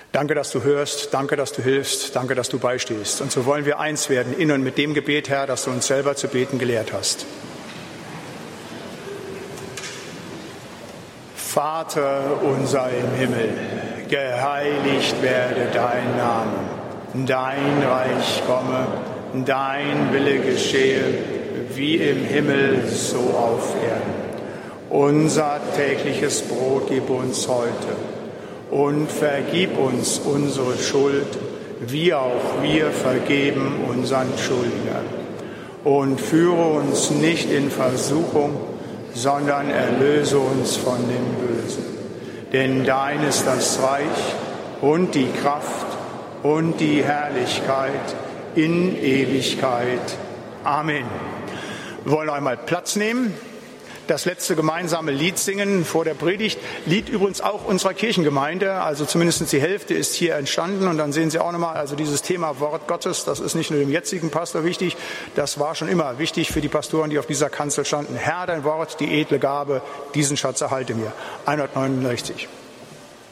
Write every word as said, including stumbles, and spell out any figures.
Danke, dass du hörst, danke, dass du hilfst, danke, dass du beistehst. Und so wollen wir eins werden in und mit dem Gebet, Herr, das du uns selber zu beten gelehrt hast. Vater unser im Himmel, geheiligt werde dein Name, dein Reich komme, dein Wille geschehe, wie im Himmel, so auf Erden. Unser tägliches Brot gib uns heute und vergib uns unsere Schuld, wie auch wir vergeben unseren Schuldigern. Und führe uns nicht in Versuchung, sondern erlöse uns von dem Bösen. Denn dein ist das Reich und die Kraft und die Herrlichkeit in Ewigkeit. Amen. Wir wollen einmal Platz nehmen, das letzte gemeinsame Lied singen vor der Predigt. Lied übrigens auch unserer Kirchengemeinde, also zumindest die Hälfte ist hier entstanden. Und dann sehen Sie auch nochmal, also dieses Thema Wort Gottes, das ist nicht nur dem jetzigen Pastor wichtig, das war schon immer wichtig für die Pastoren, die auf dieser Kanzel standen. Herr, dein Wort, die edle Gabe, diesen Schatz erhalte mir. hundertneunundsechzig.